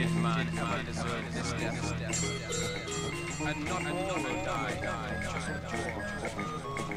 did mankind deserve this death? And not all will die, just the poor.